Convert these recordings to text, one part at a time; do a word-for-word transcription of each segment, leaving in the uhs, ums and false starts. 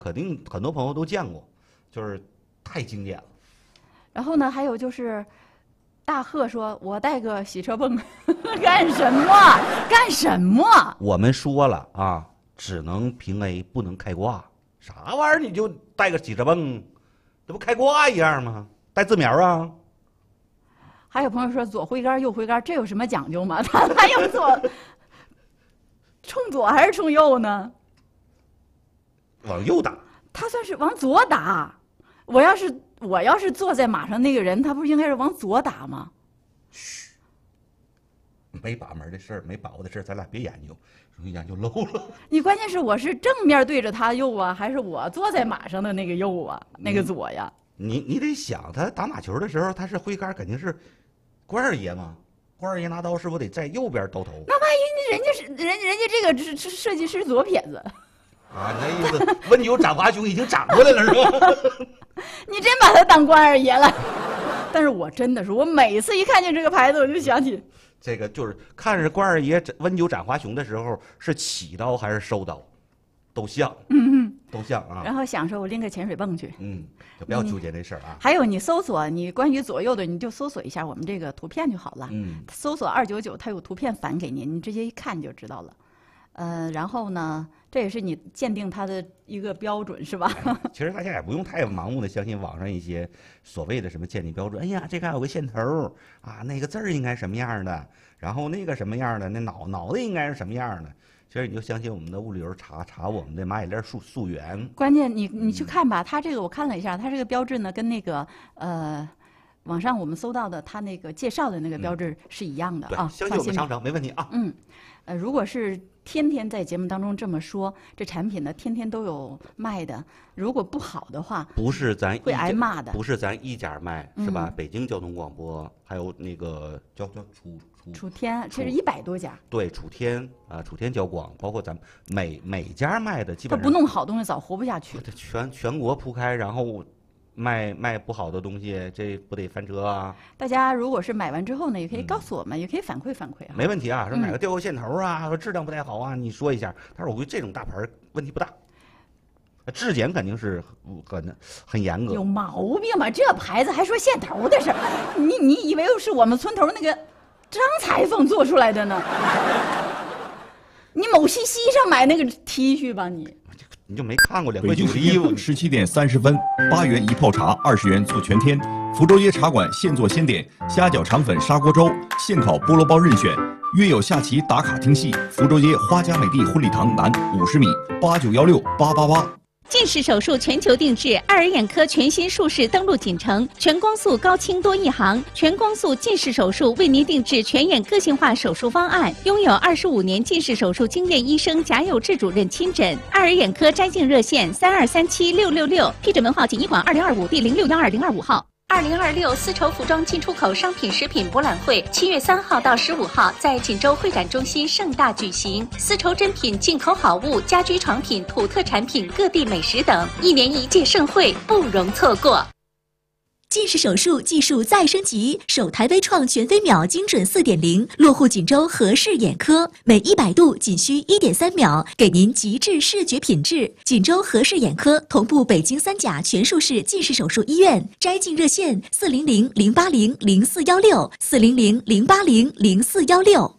肯定很多朋友都见过，就是太经典了。 然后呢，还有就是大贺说：“我带个洗车泵干什么？干什么？” 我们说了啊，只能评 A， 不能开挂。啥玩意儿你就带个洗车泵，这不开挂一样吗？带字苗啊？ 还有朋友说左挥杆右挥杆，这有什么讲究吗？他还有左冲左还是冲右呢？ 往右打。 他算是往左打。我要是我要是坐在马上那个人，他不是应该是往左打吗？ 嘘，没把门的事儿，没把握的事儿，咱俩别研究，容易研究漏了。 你关键是我是正面对着他右啊，还是我坐在马上的那个右啊，那个左呀？ 你你得想，他打马球的时候，他是挥杆，肯定是关二爷嘛。关二爷拿刀是不是得在右边刀头？ 那万一人家是人人家这个是设计师左撇子啊？你那意思温酒斩华雄已经斩过来了是吧？ 你真把他当关二爷了？但是我真的是，我每次一看见这个牌子，我就想起这个，就是看着关二爷温酒斩华雄的时候是起刀还是收刀，都像， 嗯嗯， 都像啊。 然后想说我拎个潜水泵去， 嗯，就不要纠结这事儿啊。 还有你搜索你关于左右的，你就搜索一下我们这个图片就好了。 嗯， 搜索二九九，它有图片返给您，你直接一看就知道了。呃，然后呢，这也是你鉴定它的一个标准，是吧？ 哎、其实大家也不用太盲目的相信网上一些所谓的什么鉴定标准。哎呀，这个还有个线头啊，那个字儿应该什么样的，然后那个什么样的，那脑脑袋应该是什么样的。其实你就相信我们的物理人查查我们的蚂蚁链溯溯源。 关键你你去看吧，它这个我看了一下，它这个标志呢跟那个呃。网上我们搜到的，它那个介绍的那个标志是一样的、 嗯、 啊， 相信我们商城没问题啊。 嗯，呃，如果是天天在节目当中这么说，这产品呢天天都有卖的，如果不好的话， 不是咱会挨骂的。 不是咱一家卖是吧？ 嗯、 北京交通广播还有那个叫叫楚楚楚天，这是一百多家。 对，楚天啊，楚天交广，包括咱们每每家卖的基本上， 他不弄好东西早活不下去。 全全国铺开，然后。卖卖不好的东西，这不得翻车啊！ 大家如果是买完之后呢，也可以告诉我们，嗯、也可以反馈反馈啊。 没问题啊，说哪个掉个线头啊，说、嗯、质量不太好啊，你说一下。但是我估计这种大牌问题不大，质检肯定是很很严格。 有毛病吧？这牌子还说线头的事儿，你你以为是我们村头那个张裁缝做出来的呢？你某西西上买那个 T 恤吧你。 你就没看过两块九的衣服。十七点三十分，八元一泡茶，二十元做全天。福州街茶馆现做现点，虾饺肠粉砂锅粥，现烤菠萝包任选。约有下棋打卡听戏，福州街花家美地婚礼堂南五十米，八九幺六八八八。 近视手术全球定制，爱尔眼科全新术式登陆锦城，全光速高清多一行，全光速近视手术为您定制全眼个性化手术方案。拥有二十五年近视手术经验医生贾友志主任亲诊。爱尔眼科摘镜热线三二三七六六六，批准门号锦医馆二零二五第零六幺二零二五号。二零二六丝绸服装进出口商品食品博览会七月三号到十五号在锦州会展中心盛大举行，丝绸珍品、进口好物、家居床品、土特产品、各地美食等，一年一届盛会不容错过。 近视手术技术再升级，首台微创全飞秒精准 四点零 落户锦州和氏眼科，每一百度仅需 一点三秒，给您极致视觉品质。锦州和氏眼科同步北京三甲全术式近视手术医院，摘镜热线四零零零八零零四幺六四零零零八零零四幺六。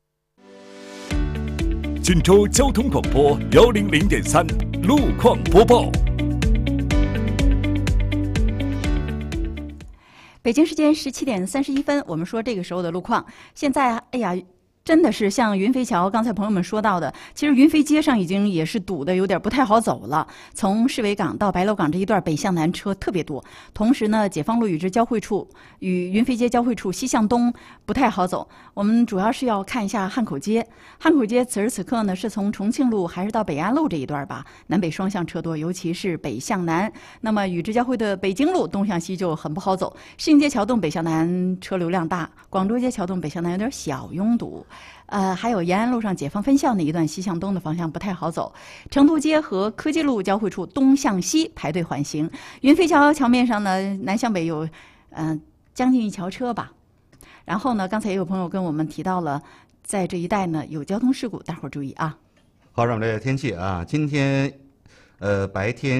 锦州交通广播幺零零点三路况播报。 北京时间十七点三十一分，我们说这个时候的路况。现在，哎呀，真的是像云飞桥，刚才朋友们说到的，其实云飞街上已经也是堵得有点不太好走了。从市委港到白楼港这一段北向南车特别多，同时呢，解放路与之交汇处与云飞街交汇处西向东不太好走。我们主要是要看一下汉口街。汉口街此时此刻呢，是从重庆路还是到北安路这一段吧，南北双向车多，尤其是北向南。那么与之交汇的北京路东向西就很不好走。市营街桥洞北向南车流量大，广州街桥洞北向南有点小拥堵。呃，还有延安路上解放分校那一段西向东的方向不太好走，成都街和科技路交汇处东向西排队缓行。云飞桥桥面上呢，南向北有，嗯、呃，将近一桥车吧。然后呢，刚才也有朋友跟我们提到了，在这一带呢有交通事故，大伙儿注意啊。 好，让我们这天气啊，今天呃，白天